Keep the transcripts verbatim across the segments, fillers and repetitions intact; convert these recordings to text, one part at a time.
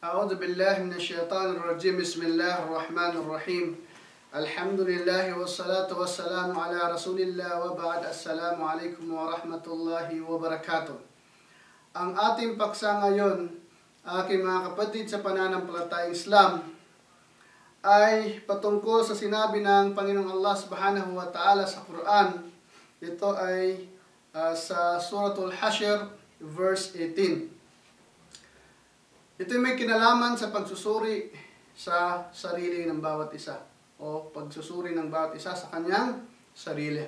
أعوذ بالله من الشيطان الرجيم بسم الله الرحمن الرحيم الحمد لله والصلاة والسلام على رسول الله وبعد السلام عليكم ورحمة الله وبركاته. Ang ating paksa ngayon, aking mga kapatid sa pananampalatayang Islam, ay patungkol sa sinabi ng Panginoong Allah Subhanahu wa Ta'ala sa Quran. Ito ay uh, sa Suratul Hashr, verse eighteen. Ito may kinalaman sa pagsusuri sa sarili ng bawat isa o pagsusuri ng bawat isa sa kanyang sarili.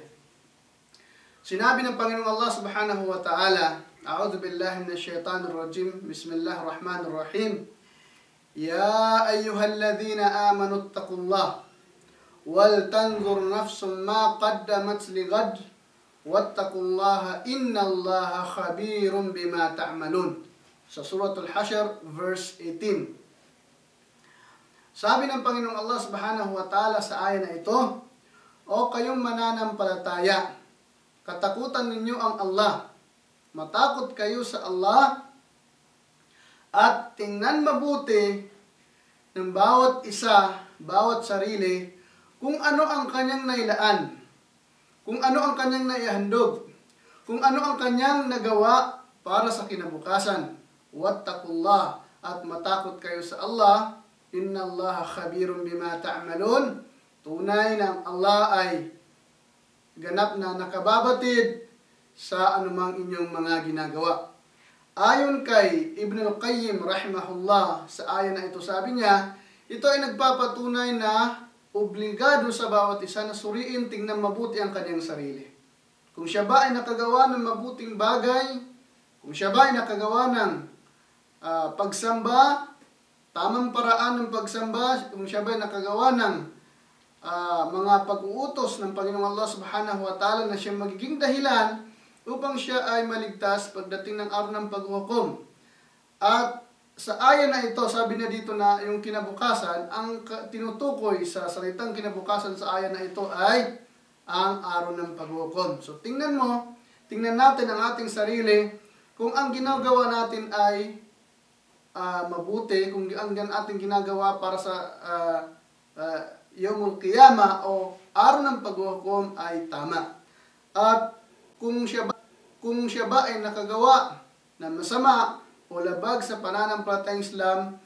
Sinabi ng Panginoong Allah Subhanahu wa Ta'ala, A'udhu billahi minash shaitanir rajim, Bismillahir Rahmanir Rahim. Ya ayyuhalladhina amanu ittaqullah wal tanzur nafsum ma qaddamat lighad wattaqullaha innallaha khabirum bima ta'malun. Sa Suratul Hashr, verse eighteen. Sabi ng Panginoong Allah Subhanahu wa Ta'ala sa aya na ito, O kayong mananampalataya, katakutan ninyo ang Allah, matakot kayo sa Allah, at tingnan mabuti ng bawat isa, bawat sarili, kung ano ang kanyang nailaan, kung ano ang kanyang naihandog, kung ano ang kanyang nagawa para sa kinabukasan. Wattaqullah, at matakot kayo sa Allah, innallaha khabirun bima ta'malun. Tunay na ang Allah ay ganap na nakababatid sa anumang inyong mga ginagawa. Ayon kay Ibn al-Qayyim rahimahullah, sa aya na ito sabi niya, ito ay nagpapatunay na obligado sa bawat isa na suriin, tingnan mabuti ang kanyang sarili. Kung siya ba ay nakagawa ng mabuting bagay, kung siya ba ay nakagawa ng Uh, pagsamba, tamang paraan ng pagsamba, kung siya ba'y nakagawa ng uh, mga pag-uutos ng Panginoong Allah Subhanahu wa Ta'ala na siya magiging dahilan upang siya ay maligtas pagdating ng araw ng paghukom. At sa aya na ito, sabi na dito na yung kinabukasan, ang tinutukoy sa salitang kinabukasan sa aya na ito ay ang araw ng paghukom. So tingnan mo, tingnan natin ang ating sarili, kung ang ginagawa natin ay Uh, mabuti, kung ang ating ginagawa para sa uh, uh, Yawmul Qiyamah o araw ng paghukom ay tama. At kung siya ba, kung siya ba ay nakagawa na masama o labag sa pananampalatayang Islam,